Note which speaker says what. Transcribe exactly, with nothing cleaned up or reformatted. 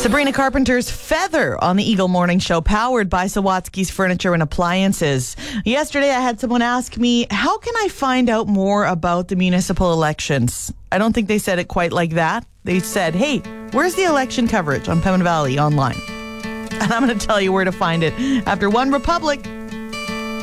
Speaker 1: Sabrina Carpenter's Feather on the Eagle Morning Show, powered by Sawatsky's Furniture and Appliances. Yesterday, I had someone ask me, how can I find out more about the municipal elections? I don't think they said it quite like that. They said, hey, where's the election coverage on Pembina Valley online? And I'm going to tell you where to find it after One Republic